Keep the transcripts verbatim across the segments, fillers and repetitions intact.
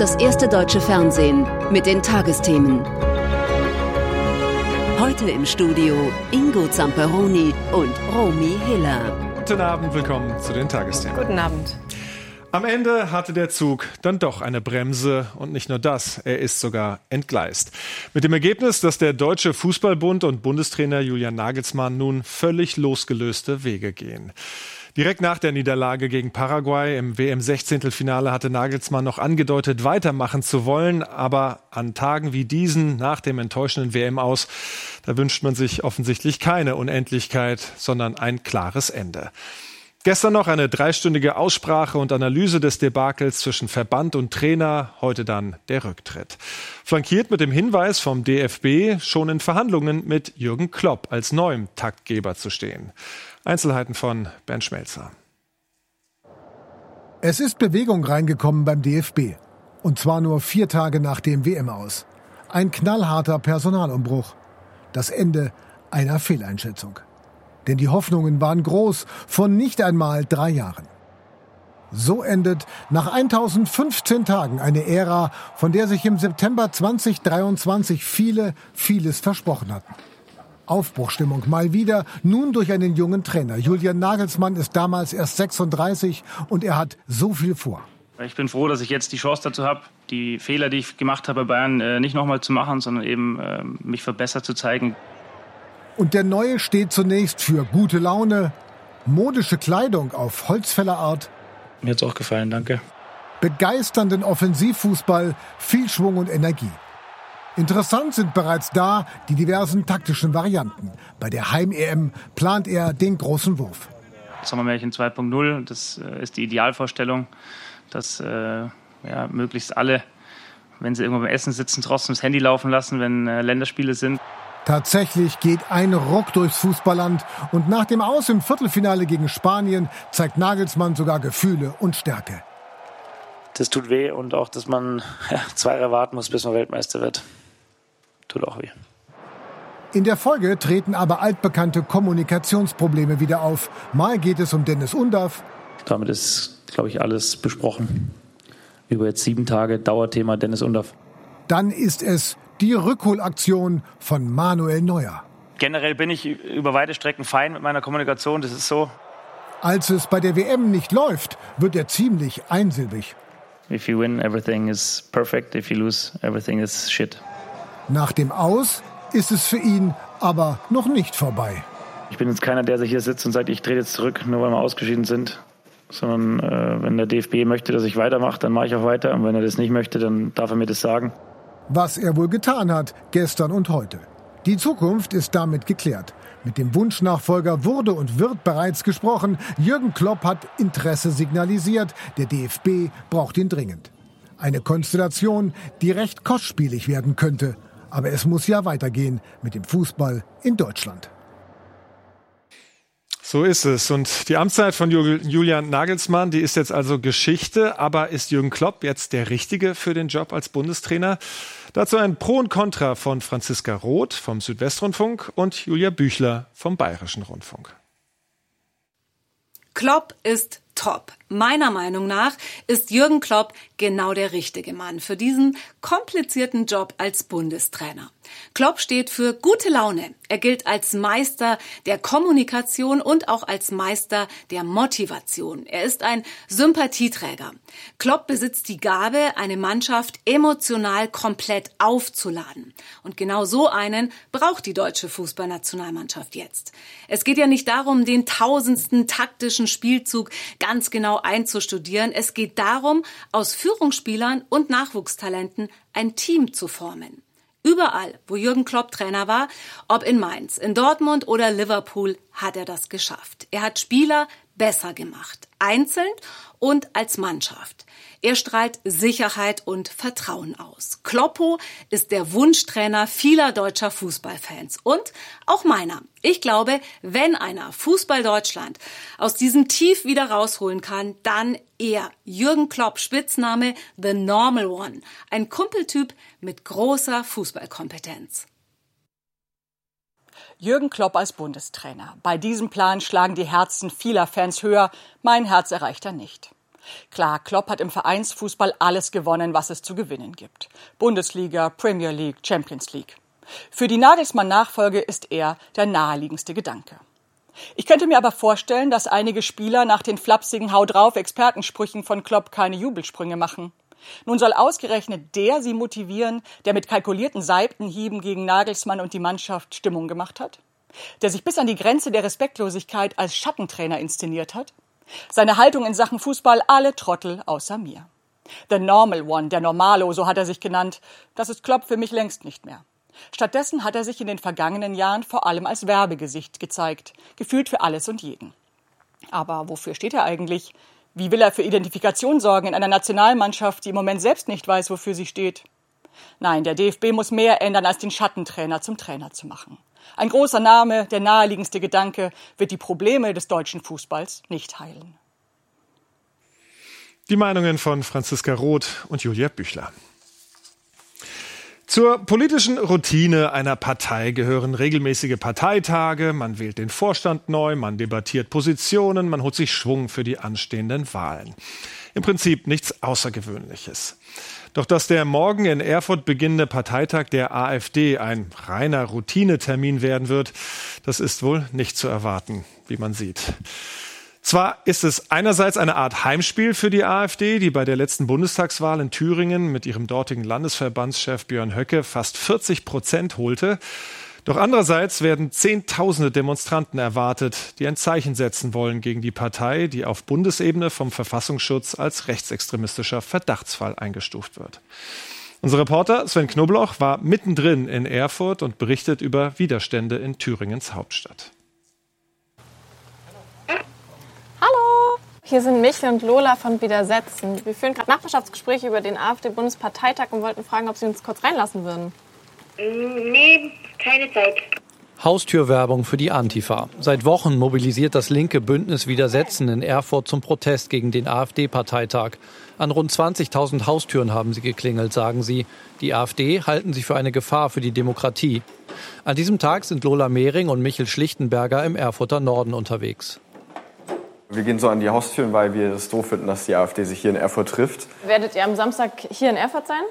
das erste deutsche Fernsehen mit den Tagesthemen. Heute im Studio Ingo Zamperoni und Romy Hiller. Guten Abend, willkommen zu den Tagesthemen. Guten Abend. Am Ende hatte der Zug dann doch eine Bremse und nicht nur das, er ist sogar entgleist. Mit dem Ergebnis, dass der Deutsche Fußballbund und Bundestrainer Julian Nagelsmann nun völlig losgelöste Wege gehen. Direkt nach der Niederlage gegen Paraguay im W M-Sechzehntelfinale hatte Nagelsmann noch angedeutet, weitermachen zu wollen. Aber an Tagen wie diesen, nach dem enttäuschenden W M-Aus, da wünscht man sich offensichtlich keine Unendlichkeit, sondern ein klares Ende. Gestern noch eine dreistündige Aussprache und Analyse des Debakels zwischen Verband und Trainer, heute dann der Rücktritt. Flankiert mit dem Hinweis vom D F B, schon in Verhandlungen mit Jürgen Klopp als neuem Taktgeber zu stehen. Einzelheiten von Bernd Schmelzer. Es ist Bewegung reingekommen beim D F B. Und zwar nur vier Tage nach dem W M-Aus. Ein knallharter Personalumbruch. Das Ende einer Fehleinschätzung. Denn die Hoffnungen waren groß, von nicht einmal drei Jahren. So endet nach eintausendfünfzehn Tagen eine Ära, von der sich im September zweitausenddreiundzwanzig viele vieles versprochen hatten. Aufbruchstimmung mal wieder, nun durch einen jungen Trainer. Julian Nagelsmann ist damals erst sechsunddreißig und er hat so viel vor. Ich bin froh, dass ich jetzt die Chance dazu habe, die Fehler, die ich gemacht habe bei Bayern, nicht nochmal zu machen, sondern eben mich verbessert zu zeigen. Und der Neue steht zunächst für gute Laune, modische Kleidung auf Holzfällerart. Mir hat's auch gefallen, danke. Begeisternden Offensivfußball, viel Schwung und Energie. Interessant sind bereits da die diversen taktischen Varianten. Bei der Heim-E M plant er den großen Wurf. Sommermärchen zwei Punkt null, das ist die Idealvorstellung, dass äh, ja, möglichst alle, wenn sie irgendwo beim Essen sitzen, trotzdem das Handy laufen lassen, wenn äh, Länderspiele sind. Tatsächlich geht ein Ruck durchs Fußballland und nach dem Aus im Viertelfinale gegen Spanien zeigt Nagelsmann sogar Gefühle und Stärke. Das tut weh und auch, dass man ja, zwei Jahre warten muss, bis man Weltmeister wird. Tut auch weh. In der Folge treten aber altbekannte Kommunikationsprobleme wieder auf. Mal geht es um Dennis Undaff. Damit ist, glaube ich, alles besprochen. Über jetzt sieben Tage Dauerthema Dennis Undaff. Dann ist es die Rückholaktion von Manuel Neuer. Generell bin ich über weite Strecken fein mit meiner Kommunikation, das ist so. Als es bei der W M nicht läuft, wird er ziemlich einsilbig. If you win, everything is perfect. If you lose, everything is shit. Nach dem Aus ist es für ihn aber noch nicht vorbei. Ich bin jetzt keiner, der sich hier sitzt und sagt, ich drehe jetzt zurück, nur weil wir ausgeschieden sind. Sondern äh, wenn der D F B möchte, dass ich weitermache, dann mache ich auch weiter. Und wenn er das nicht möchte, dann darf er mir das sagen. Was er wohl getan hat, gestern und heute. Die Zukunft ist damit geklärt. Mit dem Wunschnachfolger wurde und wird bereits gesprochen. Jürgen Klopp hat Interesse signalisiert. Der D F B braucht ihn dringend. Eine Konstellation, die recht kostspielig werden könnte. Aber es muss ja weitergehen mit dem Fußball in Deutschland. So ist es. Und die Amtszeit von Julian Nagelsmann, die ist jetzt also Geschichte. Aber ist Jürgen Klopp jetzt der Richtige für den Job als Bundestrainer? Dazu ein Pro und Contra von Franziska Roth vom Südwestrundfunk und Julia Büchler vom Bayerischen Rundfunk. Klopp ist top. Meiner Meinung nach ist Jürgen Klopp genau der richtige Mann für diesen komplizierten Job als Bundestrainer. Klopp steht für gute Laune. Er gilt als Meister der Kommunikation und auch als Meister der Motivation. Er ist ein Sympathieträger. Klopp besitzt die Gabe, eine Mannschaft emotional komplett aufzuladen. Und genau so einen braucht die deutsche Fußballnationalmannschaft jetzt. Es geht ja nicht darum, den tausendsten taktischen Spielzug ganz genau einzustudieren. Es geht darum, aus Führungsspielern und Nachwuchstalenten ein Team zu formen. Überall, wo Jürgen Klopp Trainer war, ob in Mainz, in Dortmund oder Liverpool, hat er das geschafft. Er hat Spieler besser gemacht, einzeln und als Mannschaft. Er strahlt Sicherheit und Vertrauen aus. Kloppo ist der Wunschtrainer vieler deutscher Fußballfans und auch meiner. Ich glaube, wenn einer Fußball Deutschland aus diesem Tief wieder rausholen kann, dann er. Jürgen Klopp, Spitzname The Normal One. Ein Kumpeltyp mit großer Fußballkompetenz. Jürgen Klopp als Bundestrainer. Bei diesem Plan schlagen die Herzen vieler Fans höher. Mein Herz erreicht er nicht. Klar, Klopp hat im Vereinsfußball alles gewonnen, was es zu gewinnen gibt. Bundesliga, Premier League, Champions League. Für die Nagelsmann-Nachfolge ist er der naheliegendste Gedanke. Ich könnte mir aber vorstellen, dass einige Spieler nach den flapsigen Hau-drauf-Expertensprüchen von Klopp keine Jubelsprünge machen. Nun soll ausgerechnet der sie motivieren, der mit kalkulierten Seitenhieben gegen Nagelsmann und die Mannschaft Stimmung gemacht hat? Der sich bis an die Grenze der Respektlosigkeit als Schattentrainer inszeniert hat? Seine Haltung in Sachen Fußball alle Trottel außer mir. The Normal One, der Normalo, so hat er sich genannt. Das ist Klopp für mich längst nicht mehr. Stattdessen hat er sich in den vergangenen Jahren vor allem als Werbegesicht gezeigt, gefühlt für alles und jeden. Aber wofür steht er eigentlich? Wie will er für Identifikation sorgen in einer Nationalmannschaft, die im Moment selbst nicht weiß, wofür sie steht? Nein, der D F B muss mehr ändern, als den Schattentrainer zum Trainer zu machen. Ein großer Name, der naheliegendste Gedanke, wird die Probleme des deutschen Fußballs nicht heilen. Die Meinungen von Franziska Roth und Julia Büchler. Zur politischen Routine einer Partei gehören regelmäßige Parteitage, man wählt den Vorstand neu, man debattiert Positionen, man holt sich Schwung für die anstehenden Wahlen. Im Prinzip nichts Außergewöhnliches. Doch dass der morgen in Erfurt beginnende Parteitag der AfD ein reiner Routinetermin werden wird, das ist wohl nicht zu erwarten, wie man sieht. Zwar ist es einerseits eine Art Heimspiel für die AfD, die bei der letzten Bundestagswahl in Thüringen mit ihrem dortigen Landesverbandschef Björn Höcke fast vierzig Prozent holte. Doch andererseits werden Zehntausende Demonstranten erwartet, die ein Zeichen setzen wollen gegen die Partei, die auf Bundesebene vom Verfassungsschutz als rechtsextremistischer Verdachtsfall eingestuft wird. Unser Reporter Sven Knobloch war mittendrin in Erfurt und berichtet über Widerstände in Thüringens Hauptstadt. Hallo, hier sind Michel und Lola von Widersetzen. Wir führen gerade Nachbarschaftsgespräche über den AfD-Bundesparteitag und wollten fragen, ob Sie uns kurz reinlassen würden. Nee, keine Zeit. Haustürwerbung für die Antifa. Seit Wochen mobilisiert das linke Bündnis Widersetzen in Erfurt zum Protest gegen den AfD-Parteitag. An rund zwanzigtausend Haustüren haben sie geklingelt, sagen sie. Die AfD halten sie für eine Gefahr für die Demokratie. An diesem Tag sind Lola Mehring und Michel Schlichtenberger im Erfurter Norden unterwegs. Wir gehen so an die Haustüren, weil wir es doof finden, dass die AfD sich hier in Erfurt trifft. Werdet ihr am Samstag hier in Erfurt sein?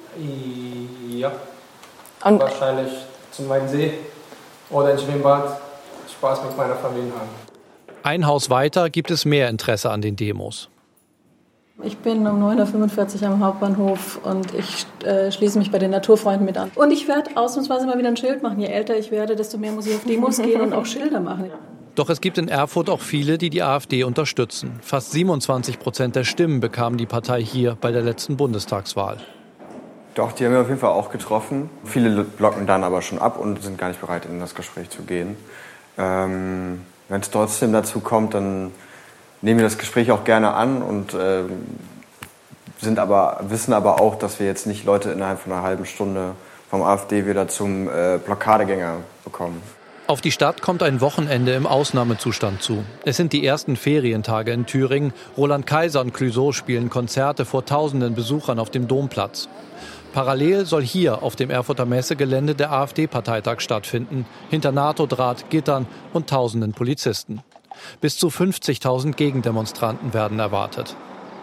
Ja. Und wahrscheinlich zum Weinsee oder ins Schwimmbad. Spaß mit meiner Familie haben. Ein Haus weiter gibt es mehr Interesse an den Demos. Ich bin um neun Uhr fünfundvierzig am Hauptbahnhof und ich äh, schließe mich bei den Naturfreunden mit an. Und ich werde ausnahmsweise mal wieder ein Schild machen. Je älter ich werde, desto mehr muss ich auf Demos gehen und auch Schilder machen. Doch es gibt in Erfurt auch viele, die die AfD unterstützen. Fast siebenundzwanzig Prozent der Stimmen bekam die Partei hier bei der letzten Bundestagswahl. Doch, die haben wir auf jeden Fall auch getroffen. Viele blocken dann aber schon ab und sind gar nicht bereit, in das Gespräch zu gehen. Ähm, wenn es trotzdem dazu kommt, dann nehmen wir das Gespräch auch gerne an und äh, sind aber, wissen aber auch, dass wir jetzt nicht Leute innerhalb von einer halben Stunde vom AfD wieder zum äh, Blockadegänger bekommen. Auf die Stadt kommt ein Wochenende im Ausnahmezustand zu. Es sind die ersten Ferientage in Thüringen. Roland Kaiser und Clouseau spielen Konzerte vor tausenden Besuchern auf dem Domplatz. Parallel soll hier auf dem Erfurter Messegelände der AfD-Parteitag stattfinden, hinter NATO-Draht, Gittern und tausenden Polizisten. Bis zu fünfzigtausend Gegendemonstranten werden erwartet.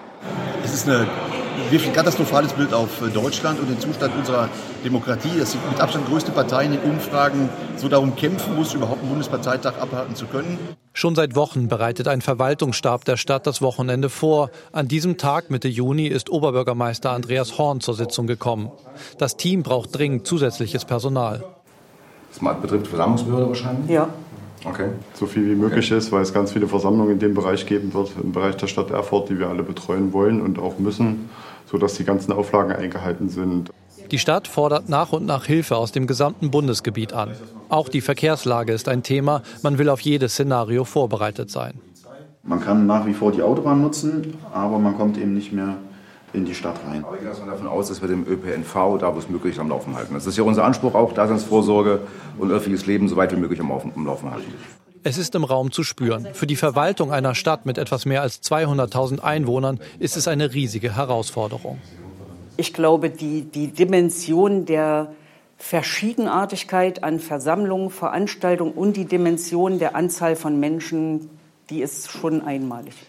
Es ist ein wirklich katastrophales Bild auf Deutschland und den Zustand unserer Demokratie. Das sind mit Abstand größte Parteien in Umfragen so darum kämpfen muss, überhaupt einen Bundesparteitag abhalten zu können. Schon seit Wochen bereitet ein Verwaltungsstab der Stadt das Wochenende vor. An diesem Tag Mitte Juni ist Oberbürgermeister Andreas Horn zur Sitzung gekommen. Das Team braucht dringend zusätzliches Personal. Das betrifft die Versammlungsbehörde wahrscheinlich? Ja. Okay. So viel wie möglich ist, weil es ganz viele Versammlungen in dem Bereich geben wird, im Bereich der Stadt Erfurt, die wir alle betreuen wollen und auch müssen, sodass die ganzen Auflagen eingehalten sind. Die Stadt fordert nach und nach Hilfe aus dem gesamten Bundesgebiet an. Auch die Verkehrslage ist ein Thema. Man will auf jedes Szenario vorbereitet sein. Man kann nach wie vor die Autobahn nutzen, aber man kommt eben nicht mehr in die Stadt rein. Aber ich gehe erstmal davon aus, dass wir den Ö P N V, da wo es möglich ist, am Laufen halten. Das ist ja unser Anspruch, auch Daseinsvorsorge und öffentliches Leben so weit wie möglich am Laufen halten. Es ist im Raum zu spüren. Für die Verwaltung einer Stadt mit etwas mehr als zweihunderttausend Einwohnern ist es eine riesige Herausforderung. Ich glaube, die, die Dimension der Verschiedenartigkeit an Versammlungen, Veranstaltungen und die Dimension der Anzahl von Menschen, die ist schon einmalig.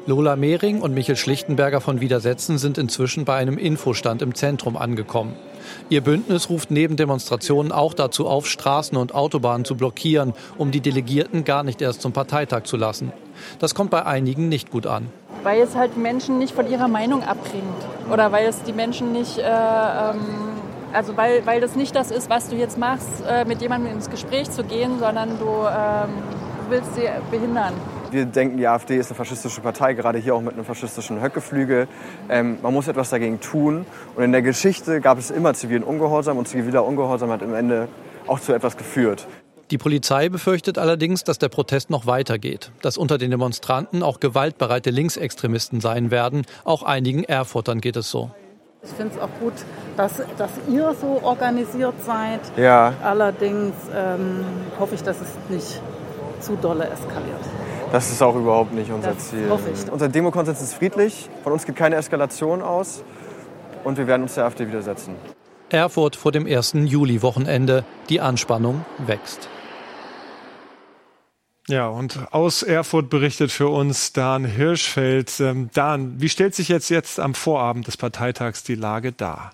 Lola Mehring und Michel Schlichtenberger von Widersetzen sind inzwischen bei einem Infostand im Zentrum angekommen. Ihr Bündnis ruft neben Demonstrationen auch dazu auf, Straßen und Autobahnen zu blockieren, um die Delegierten gar nicht erst zum Parteitag zu lassen. Das kommt bei einigen nicht gut an. Weil es halt Menschen nicht von ihrer Meinung abbringt. Oder weil es die Menschen nicht, äh, ähm, also weil, weil das nicht das ist, was du jetzt machst, äh, mit jemandem ins Gespräch zu gehen, sondern du, ähm, du willst sie behindern. Wir denken, die AfD ist eine faschistische Partei, gerade hier auch mit einem faschistischen Höckeflügel. Ähm, man muss etwas dagegen tun. Und in der Geschichte gab es immer zivilen Ungehorsam und ziviler Ungehorsam hat am Ende auch zu etwas geführt. Die Polizei befürchtet allerdings, dass der Protest noch weitergeht, dass unter den Demonstranten auch gewaltbereite Linksextremisten sein werden. Auch einigen Erfurtern geht es so. Ich finde es auch gut, dass, dass ihr so organisiert seid. Ja. Allerdings ähm, hoffe ich, dass es nicht zu dolle eskaliert. Das ist auch überhaupt nicht unser das Ziel. Hoffe ich. Unser Demokonsens ist friedlich, von uns geht keine Eskalation aus und wir werden uns der AfD widersetzen. Erfurt vor dem ersten Juli-Wochenende. Die Anspannung wächst. Ja, und aus Erfurt berichtet für uns Dan Hirschfeld. Ähm, Dan, wie stellt sich jetzt, jetzt am Vorabend des Parteitags die Lage dar?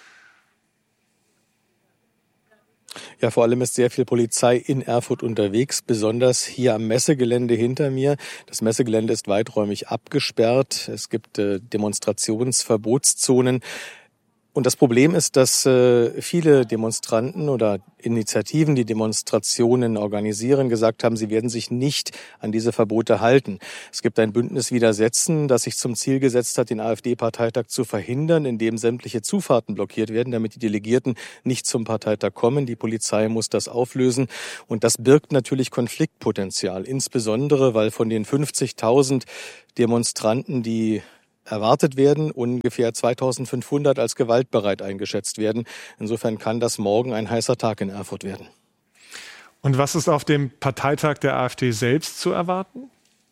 Ja, vor allem ist sehr viel Polizei in Erfurt unterwegs, besonders hier am Messegelände hinter mir. Das Messegelände ist weiträumig abgesperrt. Es gibt äh, Demonstrationsverbotszonen. Und das Problem ist, dass äh, viele Demonstranten oder Initiativen, die Demonstrationen organisieren, gesagt haben, sie werden sich nicht an diese Verbote halten. Es gibt ein Bündnis Widersetzen, das sich zum Ziel gesetzt hat, den AfD-Parteitag zu verhindern, indem sämtliche Zufahrten blockiert werden, damit die Delegierten nicht zum Parteitag kommen. Die Polizei muss das auflösen. Und das birgt natürlich Konfliktpotenzial, insbesondere weil von den fünfzigtausend Demonstranten, die erwartet werden, ungefähr zweitausendfünfhundert als gewaltbereit eingeschätzt werden. Insofern kann das morgen ein heißer Tag in Erfurt werden. Und was ist auf dem Parteitag der AfD selbst zu erwarten?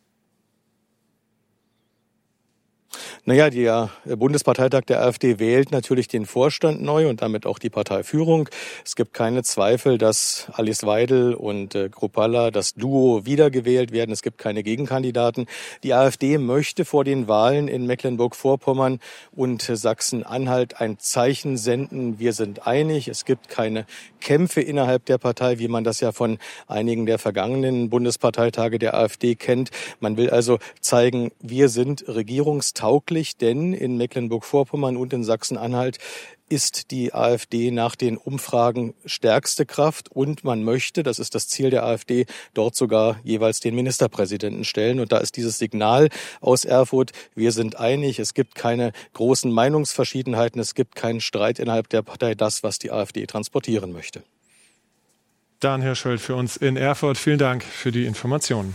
Naja, der Bundesparteitag der AfD wählt natürlich den Vorstand neu und damit auch die Parteiführung. Es gibt keine Zweifel, dass Alice Weidel und äh, Kruppalla, das Duo, wiedergewählt werden. Es gibt keine Gegenkandidaten. Die AfD möchte vor den Wahlen in Mecklenburg-Vorpommern und äh, Sachsen-Anhalt ein Zeichen senden. Wir sind einig. Es gibt keine Kämpfe innerhalb der Partei, wie man das ja von einigen der vergangenen Bundesparteitage der AfD kennt. Man will also zeigen, wir sind regierungstauglich, denn in Mecklenburg-Vorpommern und in Sachsen-Anhalt ist die AfD nach den Umfragen stärkste Kraft und man möchte, das ist das Ziel der AfD, dort sogar jeweils den Ministerpräsidenten stellen. Und da ist dieses Signal aus Erfurt, wir sind einig, es gibt keine großen Meinungsverschiedenheiten, es gibt keinen Streit innerhalb der Partei, das, was die AfD transportieren möchte. Dan Hirschfeld für uns in Erfurt. Vielen Dank für die Informationen.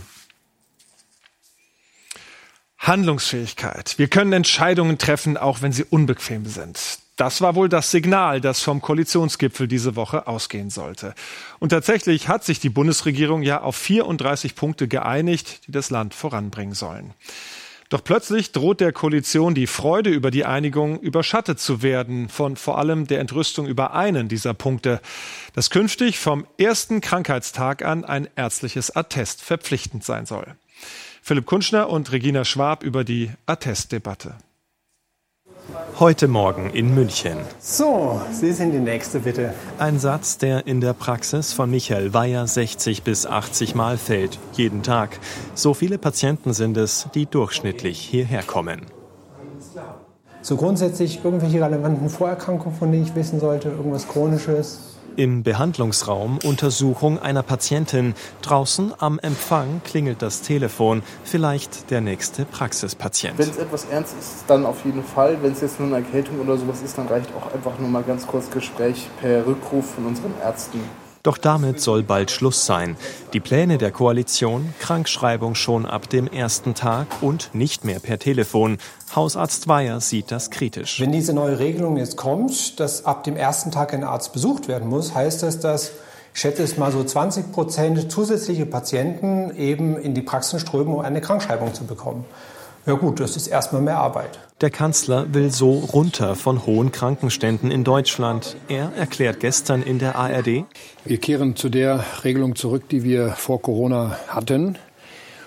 Handlungsfähigkeit. Wir können Entscheidungen treffen, auch wenn sie unbequem sind. Das war wohl das Signal, das vom Koalitionsgipfel diese Woche ausgehen sollte. Und tatsächlich hat sich die Bundesregierung ja auf vierunddreißig Punkte geeinigt, die das Land voranbringen sollen. Doch plötzlich droht der Koalition die Freude über die Einigung überschattet zu werden von vor allem der Entrüstung über einen dieser Punkte, dass künftig vom ersten Krankheitstag an ein ärztliches Attest verpflichtend sein soll. Philipp Kunschner und Regina Schwab über die Attestdebatte. Heute Morgen in München. So, Sie sind die Nächste, bitte. Ein Satz, der in der Praxis von Michael Weyer sechzig bis achtzig Mal fällt. Jeden Tag. So viele Patienten sind es, die durchschnittlich hierher kommen. So grundsätzlich irgendwelche relevanten Vorerkrankungen, von denen ich wissen sollte, irgendwas Chronisches? Im Behandlungsraum Untersuchung einer Patientin. Draußen am Empfang klingelt das Telefon. Vielleicht der nächste Praxispatient. Wenn es etwas ernst ist, dann auf jeden Fall. Wenn es jetzt nur eine Erkältung oder sowas ist, dann reicht auch einfach nur mal ganz kurz Gespräch per Rückruf von unseren Ärzten. Doch damit soll bald Schluss sein. Die Pläne der Koalition, Krankschreibung schon ab dem ersten Tag und nicht mehr per Telefon. Hausarzt Weyer sieht das kritisch. Wenn diese neue Regelung jetzt kommt, dass ab dem ersten Tag ein Arzt besucht werden muss, heißt das, dass, ich schätze es mal so zwanzig Prozent zusätzliche Patienten eben in die Praxen strömen, um eine Krankschreibung zu bekommen. Ja gut, das ist erstmal mehr Arbeit. Der Kanzler will so runter von hohen Krankenständen in Deutschland. Er erklärt gestern in der A R D: Wir kehren zu der Regelung zurück, die wir vor Corona hatten.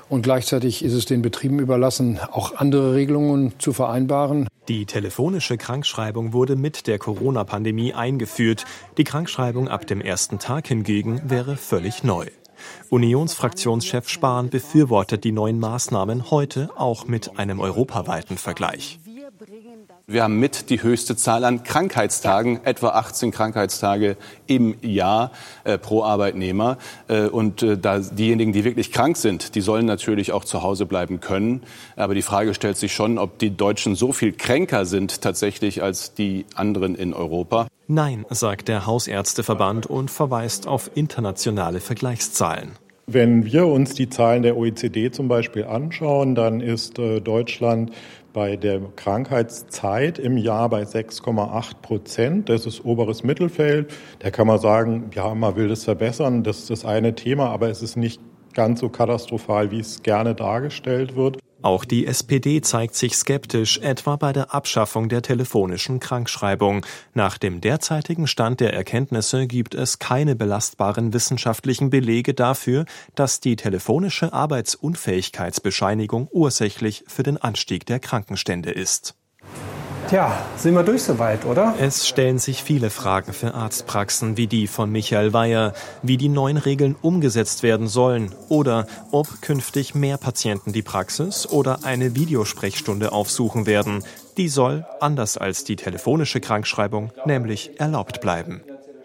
Und gleichzeitig ist es den Betrieben überlassen, auch andere Regelungen zu vereinbaren. Die telefonische Krankschreibung wurde mit der Corona-Pandemie eingeführt. Die Krankschreibung ab dem ersten Tag hingegen wäre völlig neu. Unionsfraktionschef Spahn befürwortet die neuen Maßnahmen heute auch mit einem europaweiten Vergleich. Wir haben mit die höchste Zahl an Krankheitstagen, etwa achtzehn Krankheitstage im Jahr äh, pro Arbeitnehmer. Äh, und äh, da diejenigen, die wirklich krank sind, die sollen natürlich auch zu Hause bleiben können. Aber die Frage stellt sich schon, ob die Deutschen so viel kränker sind tatsächlich als die anderen in Europa. Nein, sagt der Hausärzteverband und verweist auf internationale Vergleichszahlen. Wenn wir uns die Zahlen der O E C D zum Beispiel anschauen, dann ist äh, Deutschland bei der Krankheitszeit im Jahr bei sechs Komma acht Prozent. Das ist oberes Mittelfeld. Da kann man sagen, ja, man will das verbessern. Das ist das eine Thema, aber es ist nicht ganz so katastrophal, wie es gerne dargestellt wird. Auch die S P D zeigt sich skeptisch, etwa bei der Abschaffung der telefonischen Krankschreibung. Nach dem derzeitigen Stand der Erkenntnisse gibt es keine belastbaren wissenschaftlichen Belege dafür, dass die telefonische Arbeitsunfähigkeitsbescheinigung ursächlich für den Anstieg der Krankenstände ist. Tja, sind wir durch soweit, oder? Es stellen sich viele Fragen für Arztpraxen wie die von Michael Weyer, wie die neuen Regeln umgesetzt werden sollen oder ob künftig mehr Patienten die Praxis oder eine Videosprechstunde aufsuchen werden. Die soll, anders als die telefonische Krankschreibung, nämlich erlaubt bleiben.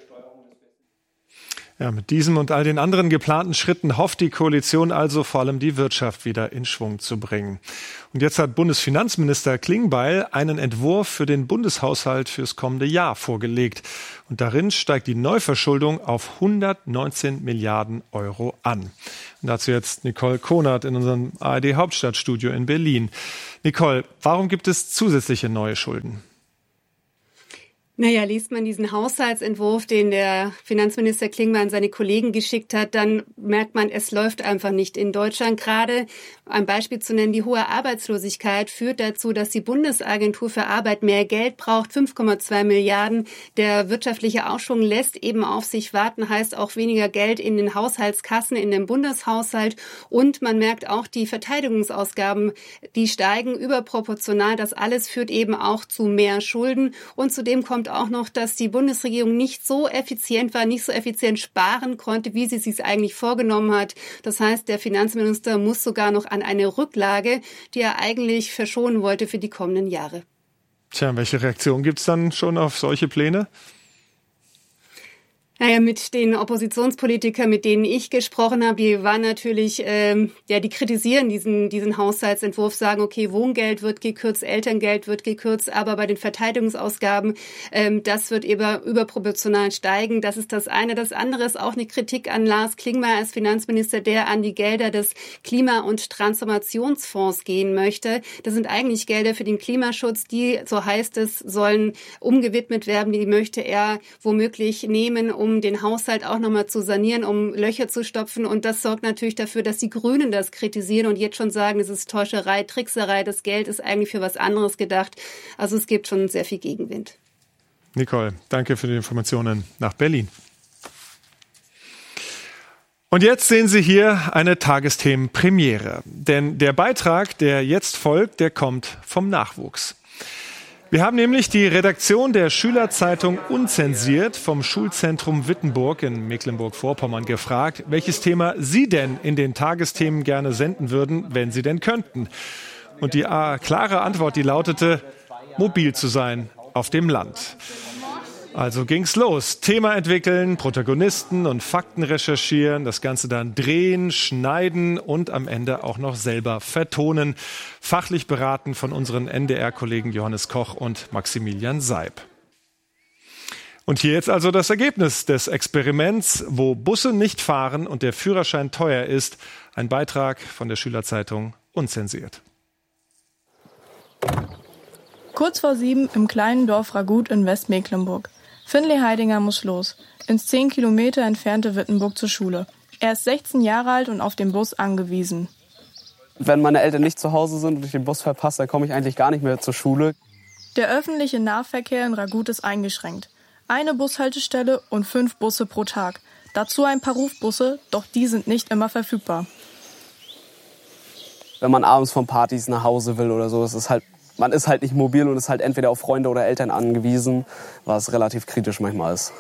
Ja, mit diesem und all den anderen geplanten Schritten hofft die Koalition also vor allem die Wirtschaft wieder in Schwung zu bringen. Und jetzt hat Bundesfinanzminister Klingbeil einen Entwurf für den Bundeshaushalt fürs kommende Jahr vorgelegt. Und darin steigt die Neuverschuldung auf hundertneunzehn Milliarden Euro an. Und dazu jetzt Nicole Konert in unserem A R D Hauptstadtstudio in Berlin. Nicole, warum gibt es zusätzliche neue Schulden? Naja, liest man diesen Haushaltsentwurf, den der Finanzminister Klingbeil an seine Kollegen geschickt hat, dann merkt man, es läuft einfach nicht in Deutschland. Gerade ein Beispiel zu nennen, die hohe Arbeitslosigkeit führt dazu, dass die Bundesagentur für Arbeit mehr Geld braucht, fünf Komma zwei Milliarden. Der wirtschaftliche Aufschwung lässt eben auf sich warten, heißt auch weniger Geld in den Haushaltskassen, in dem Bundeshaushalt. Und man merkt auch, die Verteidigungsausgaben, die steigen überproportional. Das alles führt eben auch zu mehr Schulden. Und zudem kommt auch noch, dass die Bundesregierung nicht so effizient war, nicht so effizient sparen konnte, wie sie es sich eigentlich vorgenommen hat. Das heißt, der Finanzminister muss sogar noch an eine Rücklage, die er eigentlich verschonen wollte für die kommenden Jahre. Tja, welche Reaktion gibt es dann schon auf solche Pläne? Naja, mit den Oppositionspolitikern, mit denen ich gesprochen habe, die waren natürlich, ähm, ja, die kritisieren diesen diesen Haushaltsentwurf, sagen, okay, Wohngeld wird gekürzt, Elterngeld wird gekürzt, aber bei den Verteidigungsausgaben, ähm, das wird eben überproportional steigen. Das ist das eine. Das andere ist auch eine Kritik an Lars Klingbeil als Finanzminister, der an die Gelder des Klima- und Transformationsfonds gehen möchte. Das sind eigentlich Gelder für den Klimaschutz, die, so heißt es, sollen umgewidmet werden. Die möchte er womöglich nehmen, um den Haushalt auch nochmal zu sanieren, um Löcher zu stopfen. Und das sorgt natürlich dafür, dass die Grünen das kritisieren und jetzt schon sagen, es ist Täuscherei, Trickserei, das Geld ist eigentlich für was anderes gedacht. Also es gibt schon sehr viel Gegenwind. Nicole, danke für die Informationen nach Berlin. Und jetzt sehen Sie hier eine Tagesthemen-Premiere. Denn der Beitrag, der jetzt folgt, der kommt vom Nachwuchs. Wir haben nämlich die Redaktion der Schülerzeitung Unzensiert vom Schulzentrum Wittenburg in Mecklenburg-Vorpommern gefragt, welches Thema Sie denn in den Tagesthemen gerne senden würden, wenn Sie denn könnten. Und die äh, klare Antwort, die lautete, mobil zu sein auf dem Land. Also ging's los. Thema entwickeln, Protagonisten und Fakten recherchieren, das Ganze dann drehen, schneiden und am Ende auch noch selber vertonen. Fachlich beraten von unseren N D R-Kollegen Johannes Koch und Maximilian Seib. Und hier jetzt also das Ergebnis des Experiments, wo Busse nicht fahren und der Führerschein teuer ist. Ein Beitrag von der Schülerzeitung Unzensiert. Kurz vor sieben im kleinen Dorf Ragut in Westmecklenburg. Finley Heidinger muss los, ins zehn Kilometer entfernte Wittenburg zur Schule. Er ist sechzehn Jahre alt und auf den Bus angewiesen. Wenn meine Eltern nicht zu Hause sind und ich den Bus verpasse, dann komme ich eigentlich gar nicht mehr zur Schule. Der öffentliche Nahverkehr in Ragut ist eingeschränkt. Eine Bushaltestelle und fünf Busse pro Tag. Dazu ein paar Rufbusse, doch die sind nicht immer verfügbar. wenn man abends von Partys nach Hause will oder so. Es ist halt, man ist halt nicht mobil und ist halt entweder auf Freunde oder Eltern angewiesen, was relativ kritisch manchmal ist.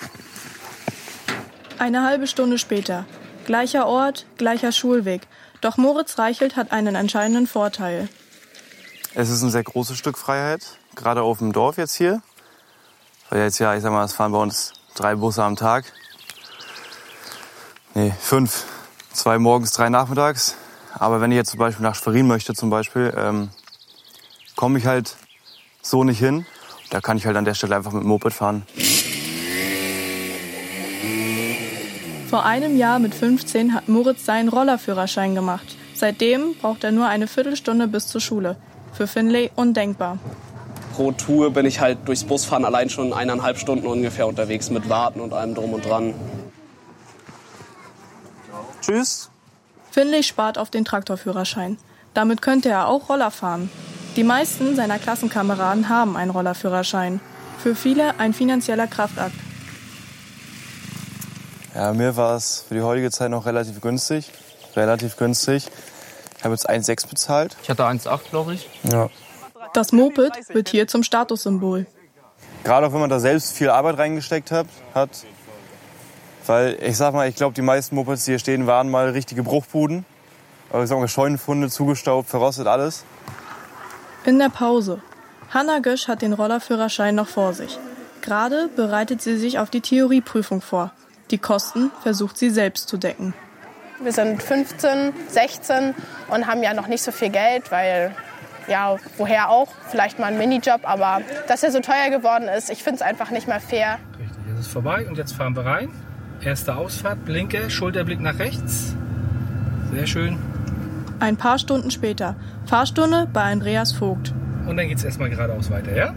Eine halbe Stunde später. Gleicher Ort, gleicher Schulweg. Doch Moritz Reichelt hat einen entscheidenden Vorteil. Es ist ein sehr großes Stück Freiheit, gerade auf dem Dorf jetzt hier. Weil jetzt ja, ich sag mal, es fahren bei uns drei Busse am Tag. Nee, fünf. Zwei morgens, drei nachmittags. Aber wenn ich jetzt zum Beispiel nach Schwerin möchte, zum Beispiel, ähm, komme ich halt so nicht hin. Da kann ich halt an der Stelle einfach mit dem Moped fahren. Vor einem Jahr mit fünfzehn hat Moritz seinen Rollerführerschein gemacht. Seitdem braucht er nur eine Viertelstunde bis zur Schule. Für Finlay undenkbar. Pro Tour bin ich halt durchs Busfahren allein schon eineinhalb Stunden ungefähr unterwegs mit Warten und allem drum und dran. Tschüss. Finlay spart auf den Traktorführerschein. Damit könnte er auch Roller fahren. Die meisten seiner Klassenkameraden haben einen Rollerführerschein. Für viele ein finanzieller Kraftakt. Ja, mir war es für die heutige Zeit noch relativ günstig. Relativ günstig. Ich habe jetzt eins Komma sechs bezahlt. Ich hatte eins Komma acht, glaube ich. Ja. Das Moped wird hier zum Statussymbol. Gerade auch wenn man da selbst viel Arbeit reingesteckt hat. hat weil ich sag mal, ich glaube, die meisten Mopeds, die hier stehen, waren mal richtige Bruchbuden. Aber ich sag mal, Scheunenfunde, zugestaubt, verrostet alles. In der Pause. Hanna Gösch hat den Rollerführerschein noch vor sich. Gerade bereitet sie sich auf die Theorieprüfung vor. Die Kosten versucht sie selbst zu decken. Wir sind fünfzehn, sechzehn und haben ja noch nicht so viel Geld, weil, ja, woher auch, vielleicht mal ein Minijob, aber dass er so teuer geworden ist, ich finde es einfach nicht mehr fair. Richtig, jetzt ist vorbei und jetzt fahren wir rein. Erste Ausfahrt, Blinke, Schulterblick nach rechts. Sehr schön. Ein paar Stunden später, Fahrstunde bei Andreas Vogt. Und dann geht's erstmal geradeaus weiter, ja?